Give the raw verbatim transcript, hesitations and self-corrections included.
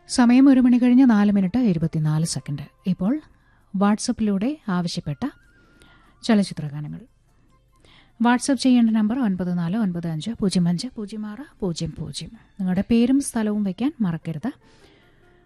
സമയം ഒരു മണി കഴിഞ്ഞ് നാല് മിനിറ്റ് ഇരുപത്തിനാല് സെക്കൻഡ്. ഇപ്പോൾ വാട്സപ്പിലൂടെ ആവശ്യപ്പെട്ട ചലച്ചിത്രഗാനങ്ങൾ. വാട്സപ്പ് ചെയ്യേണ്ട നമ്പർ ഒൻപത് നാല് ഒൻപത് അഞ്ച് പൂജ്യം അഞ്ച് പൂജ്യം ആറ് പൂജ്യം പൂജ്യം. നിങ്ങളുടെ പേരും സ്ഥലവും വയ്ക്കാൻ മറക്കരുത്.